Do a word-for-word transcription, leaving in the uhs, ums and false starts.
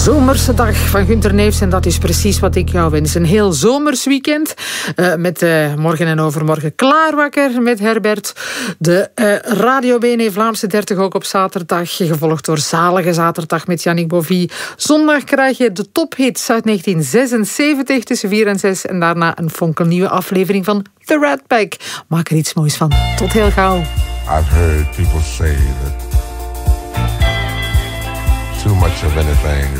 Zomerse dag van Gunter Neefs en dat is precies wat ik jou wens. Een heel zomers weekend uh, met uh, morgen en overmorgen klaarwakker met Herbert. De uh, Radio B N E Vlaamse dertig ook op zaterdag, gevolgd door Zalige Zaterdag met Yannick Bovie. Zondag krijg je de tophits uit negentien zesenzeventig tussen vier en zes en daarna een fonkelnieuwe aflevering van The Rat Pack. Maak er iets moois van. Tot heel gauw. I've heard people say that too much of anything